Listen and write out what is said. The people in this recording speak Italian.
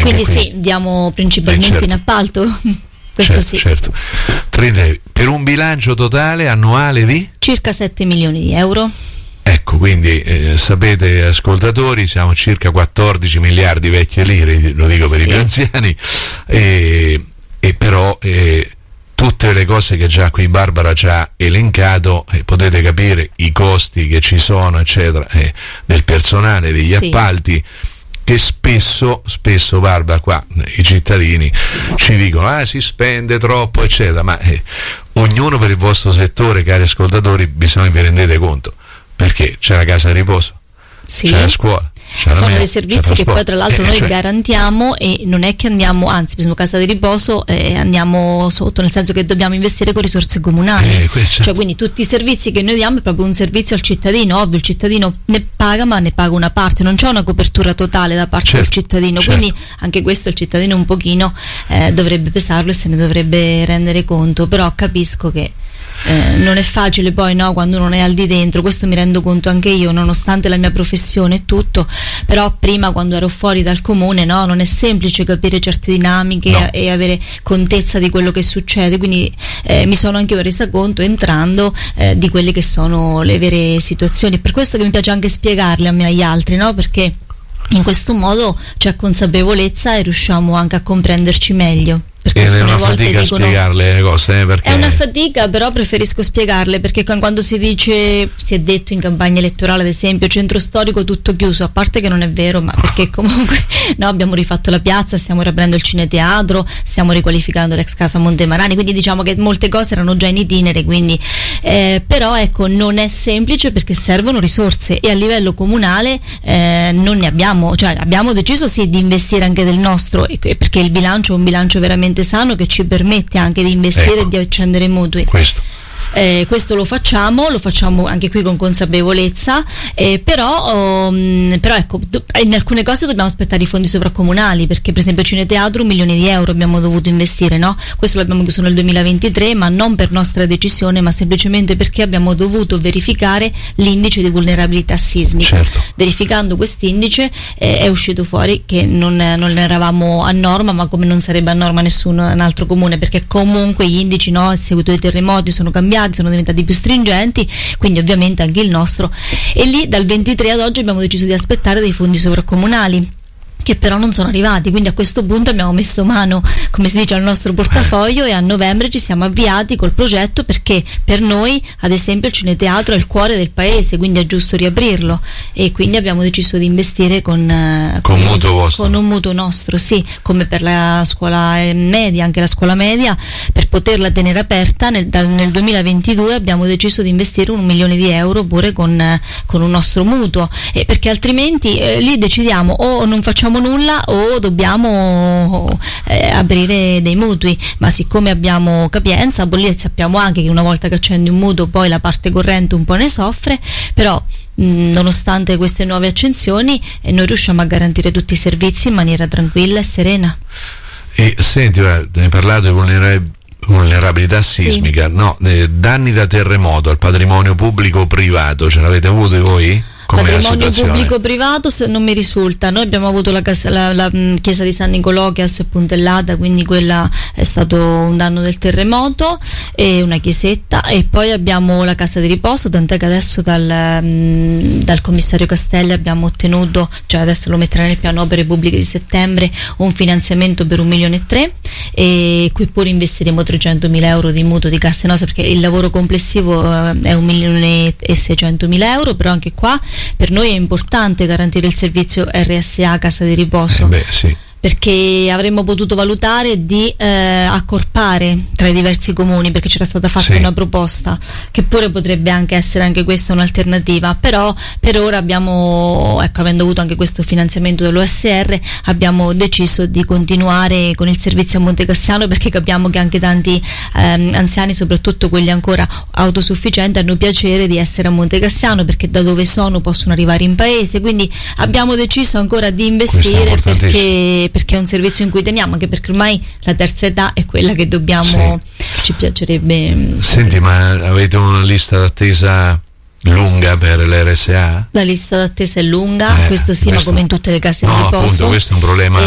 Quindi sì, diamo principalmente certo. in appalto. Questo sì. Certo. Per un bilancio totale annuale di? Circa 7 milioni di euro. Ecco, quindi sapete ascoltatori, siamo circa 14 miliardi vecchie lire, lo dico per i più anziani, e però tutte le cose che già qui Barbara ci ha elencato, potete capire i costi che ci sono, eccetera, del personale, degli appalti, che spesso Barbara, qua i cittadini ci dicono si spende troppo, eccetera, ma ognuno per il vostro settore, cari ascoltatori, bisogna che vi rendete conto, perché c'è la casa di riposo, c'è la scuola, sono dei servizi che poi tra l'altro noi garantiamo, e non è che andiamo, anzi per esempio casa di riposo andiamo sotto, nel senso che dobbiamo investire con risorse comunali, cioè quindi tutti i servizi che noi diamo è proprio un servizio al cittadino. Ovvio, il cittadino ne paga, ma ne paga una parte, non c'è una copertura totale da parte del cittadino, quindi anche questo il cittadino un pochino dovrebbe pesarlo e se ne dovrebbe rendere conto, però capisco che non è facile poi, no, quando uno è al di dentro. Questo mi rendo conto anche io, nonostante la mia professione e tutto, però prima, quando ero fuori dal comune, no, non è semplice capire certe dinamiche e avere contezza di quello che succede, quindi mi sono anche resa conto entrando di quelle che sono le vere situazioni. Per questo che mi piace anche spiegarle a me e agli altri, no, perché in questo modo c'è consapevolezza e riusciamo anche a comprenderci meglio. E è una fatica spiegarle le cose, perché è una fatica, però preferisco spiegarle, perché quando si dice, si è detto in campagna elettorale ad esempio, centro storico tutto chiuso, a parte che non è vero, ma perché comunque abbiamo rifatto la piazza, stiamo riaprendo il cineteatro, stiamo riqualificando l'ex casa Montemarani, quindi diciamo che molte cose erano già in itinere, quindi però ecco, non è semplice perché servono risorse, e a livello comunale non ne abbiamo, cioè abbiamo deciso di investire anche del nostro, perché il bilancio è un bilancio veramente sano che ci permette anche di investire e di accendere mutui. Questo lo facciamo anche qui con consapevolezza, però ecco, in alcune cose dobbiamo aspettare i fondi sovracomunali, perché per esempio Cineteatro 1 milione di euro abbiamo dovuto investire, no? Questo l'abbiamo chiuso nel 2023, ma non per nostra decisione, ma semplicemente perché abbiamo dovuto verificare l'indice di vulnerabilità sismica. Verificando quest'indice è uscito fuori che non eravamo a norma, ma come non sarebbe a norma nessun altro comune, perché comunque gli indici, no, a seguito dei terremoti sono cambiati, sono diventati più stringenti, quindi ovviamente anche il nostro, e lì dal 23 ad oggi abbiamo deciso di aspettare dei fondi sovracomunali che però non sono arrivati, quindi a questo punto abbiamo messo mano, come si dice, al nostro portafoglio, e a novembre ci siamo avviati col progetto, perché per noi ad esempio il cineteatro è il cuore del paese, quindi è giusto riaprirlo, e quindi abbiamo deciso di investire con un mutuo nostro, sì, come per la scuola media, anche la scuola media, per poterla tenere aperta nel 2022 abbiamo deciso di investire 1 milione di euro pure con un nostro mutuo, perché altrimenti lì decidiamo o non facciamo nulla o dobbiamo aprire dei mutui, ma siccome abbiamo capienza, lì sappiamo anche che una volta che accendi un mutuo poi la parte corrente un po' ne soffre, però nonostante queste nuove accensioni noi riusciamo a garantire tutti i servizi in maniera tranquilla e serena. E senti, hai parlato di vulnerabilità sismica, danni da terremoto al patrimonio pubblico o privato, ce l'avete avuto voi? Patrimonio pubblico privato non mi risulta. Noi abbiamo avuto la chiesa di San Nicolò che si è puntellata, quindi quella è stato un danno del terremoto, e una chiesetta, e poi abbiamo la casa di riposo, tant'è che adesso dal commissario Castelli abbiamo ottenuto, cioè adesso lo metterà nel piano opere pubbliche di settembre, un finanziamento per 1,3 milioni, e qui pure investiremo 300.000 euro di mutuo di Cassa Nostra, perché il lavoro complessivo è 1.600.000 euro, però anche qua per noi è importante garantire il servizio RSA casa di riposo, perché avremmo potuto valutare di accorpare tra i diversi comuni, perché c'era stata fatta una proposta che pure potrebbe anche essere anche questa un'alternativa, però per ora abbiamo, avendo avuto anche questo finanziamento dell'OSR, abbiamo deciso di continuare con il servizio a Montecassiano, perché capiamo che anche tanti anziani, soprattutto quelli ancora autosufficienti, hanno piacere di essere a Montecassiano, perché da dove possono arrivare in paese, quindi abbiamo deciso ancora di investire, perché è un servizio in cui teniamo, anche perché ormai la terza età è quella che dobbiamo, ci piacerebbe. Senti, ma avete una lista d'attesa lunga per l'RSA? La lista d'attesa è lunga, questo sì, ma come in tutte le case di riposo. Appunto, questo è un problema